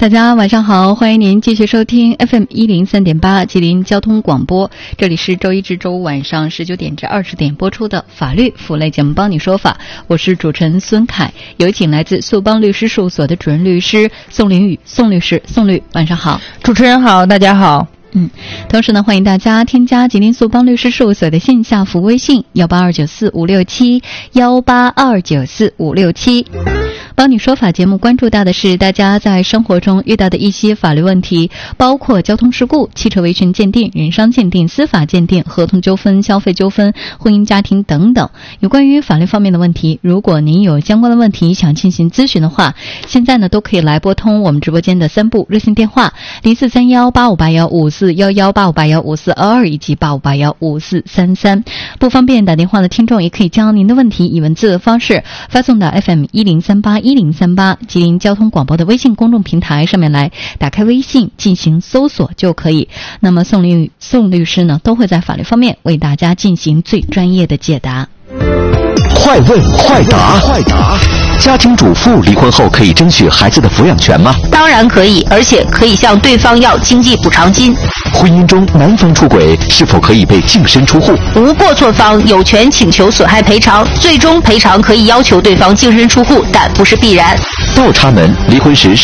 大家晚上好，欢迎您继续收听 FM103.8 吉林交通广播，这里是周一至周五晚上19点至20点播出的法律辅类节目帮你说法，我是主持人孙凯，有请来自速邦律师事务所的主任律师宋凌宇，宋律师，宋律晚上好。 主持人好，大家好。 同时呢，欢迎大家添加吉林速邦律师事务所的线下服务微信182945567 182945567。帮你说法节目关注到的是大家在生活中遇到的一些法律问题，包括交通事故、汽车维权鉴定、人伤鉴定、司法鉴定、合同纠纷、消费纠纷、婚姻家庭等等。有关于法律方面的问题，如果您有相关的问题想进行咨询的话，现在呢都可以来拨通我们直播间的3部热线电话04318581541185815422以及85815433。不方便打电话的听众也可以将您的问题以文字的方式发送到 FM1038138吉林交通广播的微信公众平台上面来，打开微信进行搜索就可以。那么宋律师呢都会在法律方面为大家进行最专业的解答。 快问快答，家庭主妇离婚后可以争取孩子的抚养权吗？ 当然可以，而且可以向对方要经济补偿金。 婚姻中男方出轨是否可以被净身出户？ 无过错方有权请求损害赔偿，最终赔偿可以要求对方净身出户，但不是必然。 倒插门离婚时